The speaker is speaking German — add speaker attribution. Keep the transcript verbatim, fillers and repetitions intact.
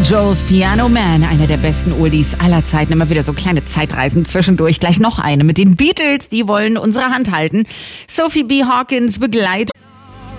Speaker 1: Joel's Piano Man, einer der besten Oldies aller Zeiten. Immer wieder so kleine Zeitreisen zwischendurch. Gleich noch eine mit den Beatles, die wollen unsere Hand halten. Sophie B. Hawkins begleitet.